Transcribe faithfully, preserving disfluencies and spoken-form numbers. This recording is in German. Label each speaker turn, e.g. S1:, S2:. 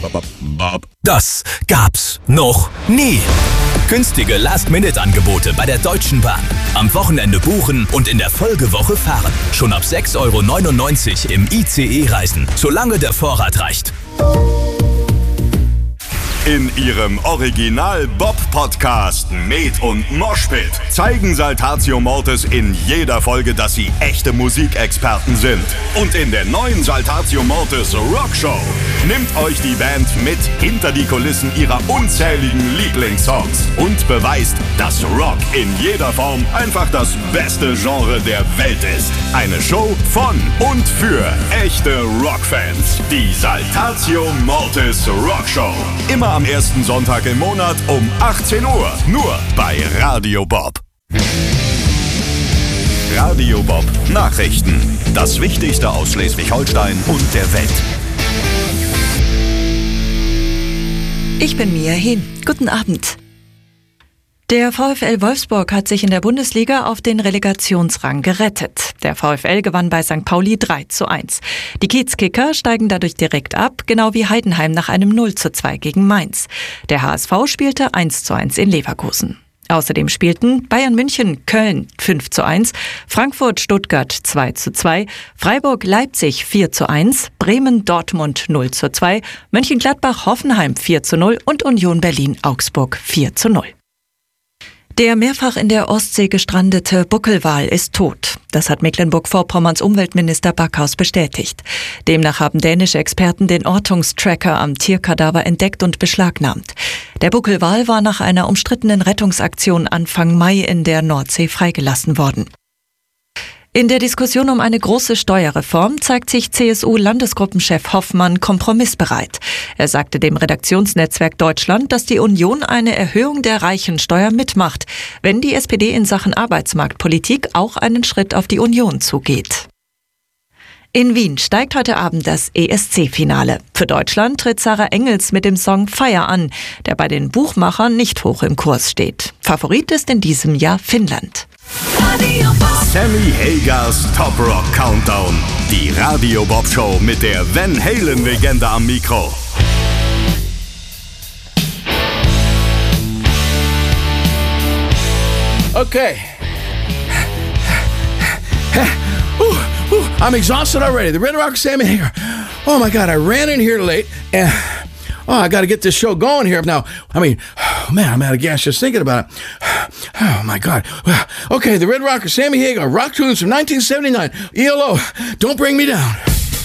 S1: Das gab's noch nie. Günstige Last-Minute-Angebote bei der Deutschen Bahn. Am Wochenende buchen und in der Folgewoche fahren. Schon ab sechs Euro neunundneunzig im I C E reisen, solange der Vorrat reicht.
S2: In ihrem Original-Bob-Podcast Med und Moshpit zeigen Saltatio Mortis in jeder Folge, dass sie echte Musikexperten sind. Und in der neuen Saltatio Mortis Rockshow nimmt euch die Band mit hinter die Kulissen ihrer unzähligen Lieblingssongs und beweist, dass Rock in jeder Form einfach das beste Genre der Welt ist. Eine Show von und für echte Rockfans. Die Saltatio Mortis Rockshow. Immer am ersten Sonntag im Monat um achtzehn Uhr. Nur bei Radio Bob. Radio Bob Nachrichten. Das Wichtigste aus Schleswig-Holstein und der Welt.
S3: Ich bin Mia Hehn. Guten Abend. Der VfL Wolfsburg hat sich in der Bundesliga auf den Relegationsrang gerettet. Der VfL gewann bei Sankt Pauli drei zu eins. Die Kiezkicker steigen dadurch direkt ab, genau wie Heidenheim nach einem null zu zwei gegen Mainz. Der H S V spielte eins zu eins in Leverkusen. Außerdem spielten Bayern München Köln fünf zu eins, Frankfurt Stuttgart zwei zu zwei, Freiburg Leipzig vier zu eins, Bremen Dortmund null zu zwei, Mönchengladbach Hoffenheim vier zu null und Union Berlin Augsburg vier zu null. Der mehrfach in der Ostsee gestrandete Buckelwal ist tot. Das hat Mecklenburg-Vorpommerns Umweltminister Backhaus bestätigt. Demnach haben dänische Experten den Ortungstracker am Tierkadaver entdeckt und beschlagnahmt. Der Buckelwal war nach einer umstrittenen Rettungsaktion Anfang Mai in der Nordsee freigelassen worden. In der Diskussion um eine große Steuerreform zeigt sich C S U-Landesgruppenchef Hoffmann kompromissbereit. Er sagte dem Redaktionsnetzwerk Deutschland, dass die Union eine Erhöhung der Reichensteuer mitmacht, wenn die S P D in Sachen Arbeitsmarktpolitik auch einen Schritt auf die Union zugeht. In Wien steigt heute Abend das E S C-Finale. Für Deutschland tritt Sarah Engels mit dem Song Fire an, der bei den Buchmachern nicht hoch im Kurs steht. Favorit ist in diesem Jahr Finnland.
S2: Sammy Hagers Top Rock Countdown. Die Radio Bob Show mit der Van Halen-Legende am Mikro.
S4: Okay. Ooh, ooh, I'm exhausted already. The Red Rock Sammy Hagar. Oh my God, I ran in here late and oh, I got to get this show going here now. I mean, oh man, I'm out of gas just thinking about it. Oh my God. Okay, the Red Rocker Sammy Hagar, rock tunes from nineteen seventy-nine. E L O, Don't Bring Me Down.